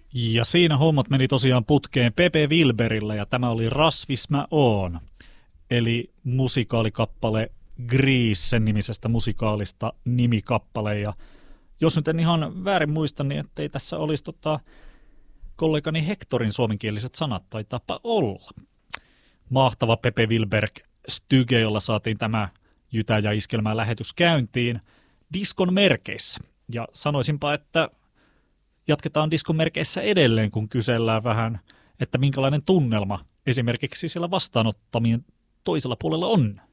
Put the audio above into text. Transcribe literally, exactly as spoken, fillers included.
Ja siinä hommat meni tosiaan putkeen Pepe Wilberillä ja tämä oli Rasvis mä oon, eli musikaalikappale Grease nimisestä musikaalista nimikappale. Ja jos nyt en ihan väärin muista, niin ettei tässä olisi tota, kollegani Hectorin suomenkieliset sanat taitaapa olla. Mahtava Pepe Wilberg styge, jolla saatiin tämä Jytä ja Iskelmää lähetys käyntiin diskon merkeissä. Ja sanoisinpa, että jatketaan diskon merkeissä edelleen, kun kysellään vähän, että minkälainen tunnelma esimerkiksi siellä vastaanottamien toisella puolella on.